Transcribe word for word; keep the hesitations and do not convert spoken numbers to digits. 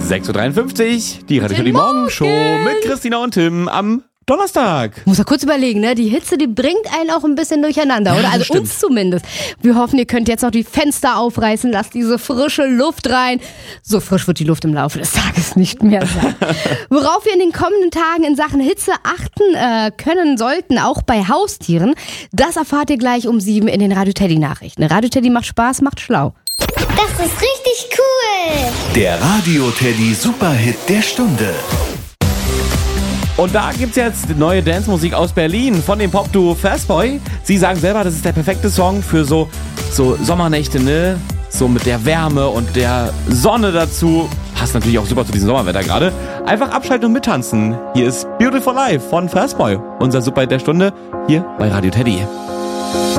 sechs Uhr dreiundfünfzig, die Radio Teddy Guten Morgenshow Morgen. mit Christina und Tim am Donnerstag. Muss ja kurz überlegen, ne? Die Hitze, die bringt einen auch ein bisschen durcheinander, Ja, oder? das Also stimmt. uns zumindest. Wir hoffen, ihr könnt jetzt noch die Fenster aufreißen, lasst diese frische Luft rein. So frisch wird die Luft im Laufe des Tages nicht mehr sein. Worauf wir in den kommenden Tagen in Sachen Hitze achten äh, können sollten, auch bei Haustieren, das erfahrt ihr gleich um sieben in den Radio Teddy Nachrichten. Radio Teddy macht Spaß, macht schlau. Das ist richtig cool. Der Radio Teddy Superhit der Stunde. Und da gibt's jetzt neue Dance-Musik aus Berlin von dem Pop-Duo Fastboy. Sie sagen selber, das ist der perfekte Song für so, so Sommernächte, ne? So mit der Wärme und der Sonne dazu. Passt natürlich auch super zu diesem Sommerwetter gerade. Einfach abschalten und mittanzen. Hier ist Beautiful Life von Fastboy. Unser Superhit der Stunde hier bei Radio Teddy.